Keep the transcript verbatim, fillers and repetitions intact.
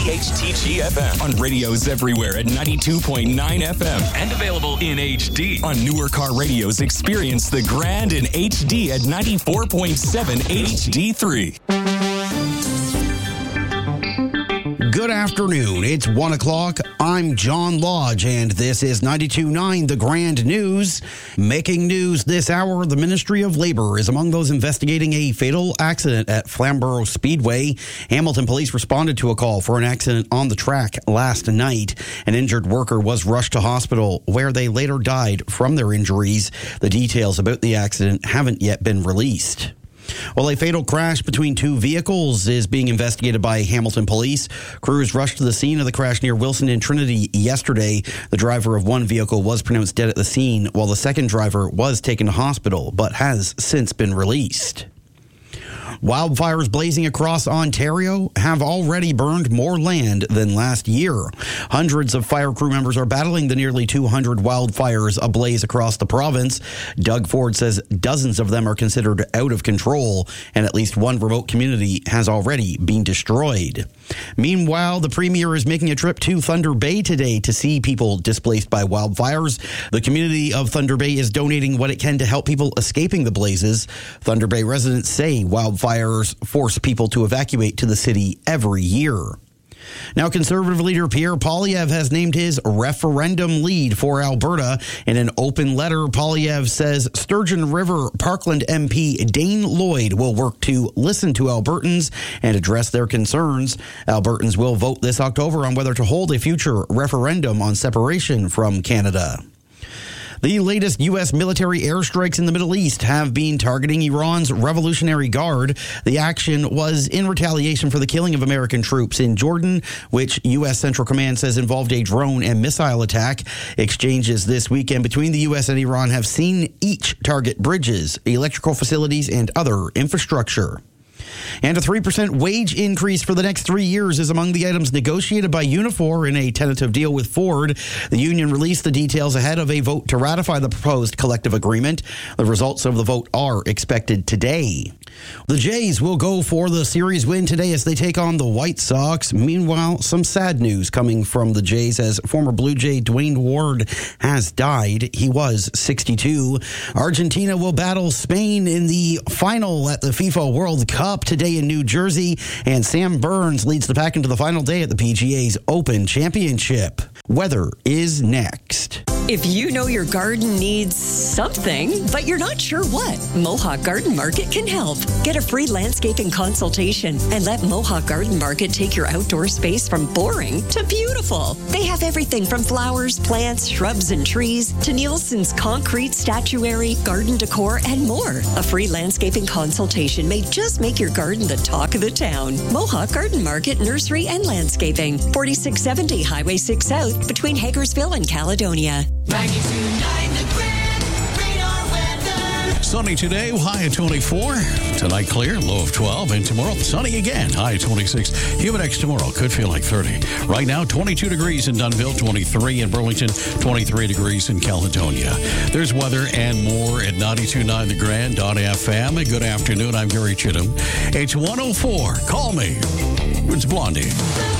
C H T G F M. On radios everywhere at ninety-two point nine F M. And available in H D. On newer car radios, experience the Grand in H D at ninety-four point seven H D three. Good afternoon. It's one o'clock. I'm John Lodge, and this is ninety-two point nine The Grand News. Making news this hour, the Ministry of Labour is among those investigating a fatal accident at Flamborough Speedway. Hamilton police responded to a call for an accident on the track last night. An injured worker was rushed to hospital, where they later died from their injuries. The details about the accident haven't yet been released. Well, a fatal crash between two vehicles is being investigated by Hamilton police. Crews rushed to the scene of the crash near Wilson and Trinity yesterday. The driver of one vehicle was pronounced dead at the scene, while the second driver was taken to hospital, but has since been released. Wildfires blazing across Ontario have already burned more land than last year. Hundreds of fire crew members are battling the nearly two hundred wildfires ablaze across the province. Doug Ford says dozens of them are considered out of control, and at least one remote community has already been destroyed. Meanwhile, the Premier is making a trip to Thunder Bay today to see people displaced by wildfires. The community of Thunder Bay is donating what it can to help people escaping the blazes. Thunder Bay residents say wildfires force people to evacuate to the city every year. Now, Conservative leader Pierre Poilievre has named his referendum lead for Alberta. In an open letter, Poilievre says Sturgeon River Parkland M P Dane Lloyd will work to listen to Albertans and address their concerns. Albertans will vote this October on whether to hold a future referendum on separation from Canada. The latest U S military airstrikes in the Middle East have been targeting Iran's Revolutionary Guard. The action was in retaliation for the killing of American troops in Jordan, which U S Central Command says involved a drone and missile attack. Exchanges this weekend between the U S and Iran have seen each target bridges, electrical facilities, and other infrastructure. And a three percent wage increase for the next three years is among the items negotiated by Unifor in a tentative deal with Ford. The union released the details ahead of a vote to ratify the proposed collective agreement. The results of the vote are expected today. The Jays will go for the series win today as they take on the White Sox. Meanwhile, some sad news coming from the Jays as former Blue Jay Dwayne Ward has died. He was sixty-two. Argentina will battle Spain in the final at the FIFA World Cup today in New Jersey, and Sam Burns leads the pack into the final day at the P G A's Open Championship. Weather is next. If you know your garden needs something, but you're not sure what, Mohawk Garden Market can help. Get a free landscaping consultation and let Mohawk Garden Market take your outdoor space from boring to beautiful. They have everything from flowers, plants, shrubs, and trees to Nielsen's concrete, statuary, garden decor, and more. A free landscaping consultation may just make your garden the talk of the town. Mohawk Garden Market, Nursery, and Landscaping. forty-six seventy Highway six South between Hagersville and Caledonia. ninety-two point nine The Grand Radar Weather. Sunny today, high at twenty-four. Tonight clear, low of twelve. And tomorrow, sunny again, high at twenty-six. Humidex tomorrow could feel like thirty. Right now, twenty-two degrees in Dunnville, twenty-three in Burlington, twenty-three degrees in Caledonia. There's weather and more at ninety-two point nine The Grand F M. Good afternoon, I'm Gary Chittum. It's one oh four. Call me. It's Blondie.